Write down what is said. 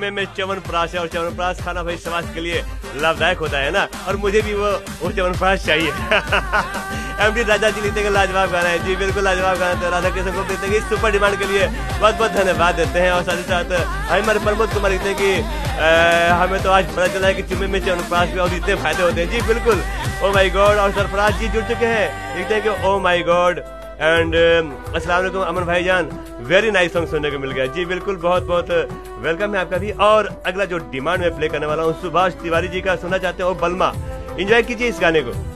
चुम्मे में च्यवनप्राश है और च्यवनप्राश खाना भाई स्वास्थ्य के लिए लाभदायक होता है ना, और मुझे भी वो च्यवनप्राश चाहिए। एमडी राजा जी लिखते हैं लाजवाब गाना है। जी बिल्कुल लाजवाब गाना। तो राधा कृष्ण को देते हैं इस सुपर डिमांड के लिए बहुत बहुत धन्यवाद देते हैं। और साथ ही साथ हमारे प्रमोद कुमार लिखते हैं कि हमें तो आज पता चला है कि चुम्मे में च्यवनप्राश में और इतने फायदे होते हैं। जी बिल्कुल, ओ माय गॉड। और सरफराज जी जुड़ चुके हैं, लिखते हैं कि ओ माय गॉड एंड अस्सलाम वालेकुम अमन भाईजान, वेरी नाइस सॉन्ग सुनने को मिल गया। जी बिल्कुल, बहुत बहुत वेलकम है आपका भी। और अगला जो डिमांड में प्ले करने वाला हूँ सुभाष तिवारी जी का सुनना चाहते हैं, ओ बलमा। एंजॉय कीजिए इस गाने को।